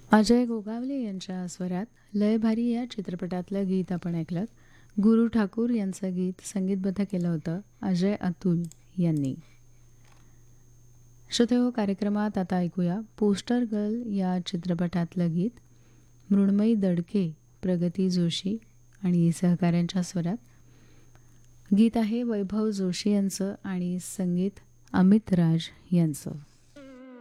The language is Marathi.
अजय गोगावले यांच्या स्वरात लय भारी या चित्रपटातलं गीत आपण ऐकलं. गुरु ठाकूर यांचं गीत संगीतबद्ध केलं होतं अजय अतुल यांनी. श्रोतेहो, कार्यक्रमात आता ऐकूया पोस्टर गर्ल या चित्रपटातलं गीत. मृण्मयी दडके, प्रगती जोशी आणि सहकाऱ्यांच्या स्वरात. गीत आहे वैभव जोशी यांचं आणि संगीत अमित राज यांचं.